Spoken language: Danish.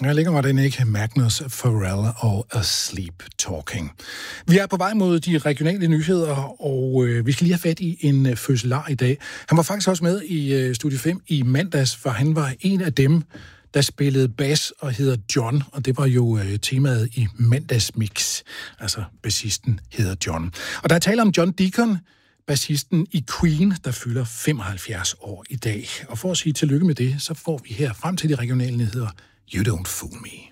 Jeg ligger mig den ikke. Magnus Pharrell og Asleep Talking. Vi er på vej mod de regionale nyheder, og vi skal lige have fat i en fødselar i dag. Han var faktisk også med i Studie 5 i mandags, for han var en af dem, der spillede bass og hedder John, og det var jo temaet i mandagsmix. Altså, bassisten hedder John. Og der er tale om John Deacon, bassisten i Queen, der fylder 75 år i dag. Og for at sige tillykke med det, så får vi her frem til de regionale nyheder You Don't Fool Me.